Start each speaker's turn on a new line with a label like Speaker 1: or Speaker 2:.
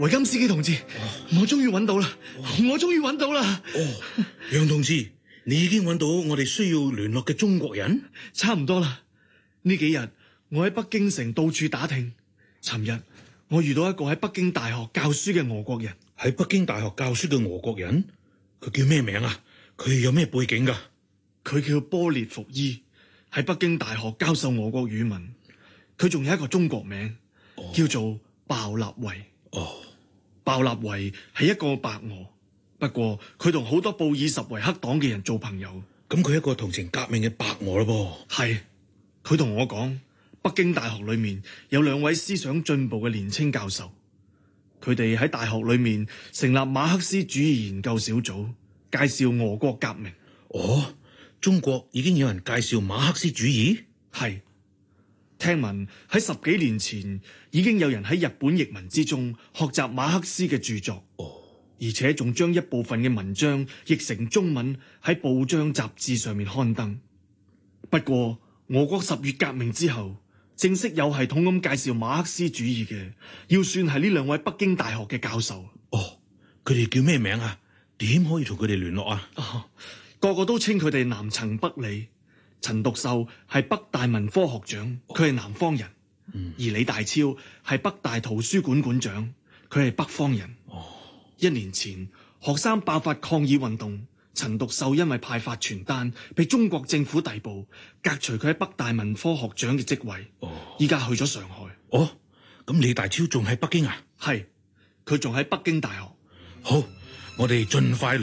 Speaker 1: 維金斯基同志，我終於揾到啦！我終於揾到啦！
Speaker 2: 楊同志，你已經揾到我哋需要聯絡嘅中國人？
Speaker 1: 差唔多啦。呢幾日我喺北京城到處打聽，尋日我遇到一個喺北京大學教書嘅俄國人。
Speaker 2: 喺北京大學教書嘅俄國人？佢叫咩名啊？佢有咩背景㗎？
Speaker 1: 佢叫波列伏伊，喺北京大學教授俄國語文。佢仲有一個中國名，叫做鮑立維。鮑立維係一個白俄，不過佢同好多布爾什維克黨嘅人做朋友。
Speaker 2: 咁佢係一個同情革命嘅白俄咯噃。
Speaker 1: 係，佢同我講，北京大學裏面有2位思想進步嘅年輕教授，佢哋喺大學裏面成立馬克思主義研究小組，介紹俄國革命。
Speaker 2: 中國已經有人介紹馬克思主義？
Speaker 1: 係。聽聞喺10幾年前已經有人喺日本譯文之中學習馬克思嘅著作，而且仲將一部分嘅文章譯成中文喺報章雜誌上面刊登。不過俄國10月革命之後，正式有系統咁介紹馬克思主義嘅，要算係呢2位北京大學嘅教授。
Speaker 2: 佢哋叫咩名啊？點可以同佢哋聯絡啊？
Speaker 1: 個個都稱佢哋南陳北李。陳獨秀係北大文科學長，佢係南方人；而李大釗係北大圖書館館長，佢係北方人。1年前學生爆發抗議運動，陳獨秀因為派發傳單被中國政府逮捕，革除佢喺北大文科學長嘅職位。依家去咗上海。
Speaker 2: 咁李大釗仲喺北京啊？
Speaker 1: 係，佢仲喺北京大學。
Speaker 2: 好，我哋盡快